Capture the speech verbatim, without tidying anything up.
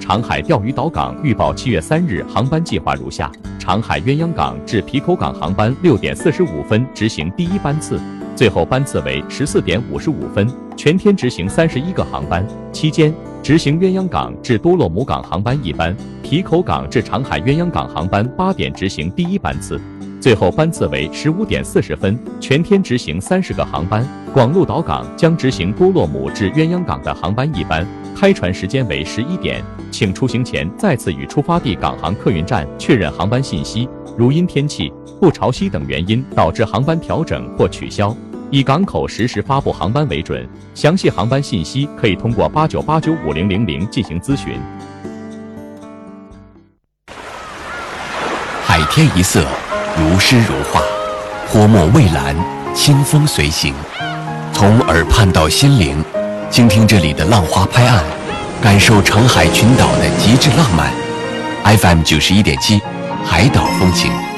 长海钓鱼岛港预报七月三日航班计划如下：长海鸳鸯港至皮口港航班六点四十五分执行第一班次，最后班次为十四点五十五分，全天执行三十一个航班。期间，执行鸳鸯港至多洛姆港航班一班，皮口港至长海鸳鸯港航班八点执行第一班次，最后班次为十五点四十分，全天执行三十个航班。广鹿岛港将执行多洛姆至鸳鸯港的航班一班，开船时间为十一点，请出行前再次与出发地港航客运站确认航班信息。如因天气、不潮汐等原因导致航班调整或取消，以港口实时发布航班为准。详细航班信息可以通过八九八九五零零零进行咨询。 海天一色，如诗如画，泼墨蔚蓝，清风随行。从耳畔到心灵，倾听这里的浪花拍岸，感受长海群岛的极致浪漫。F M 九十一点七，海岛风情。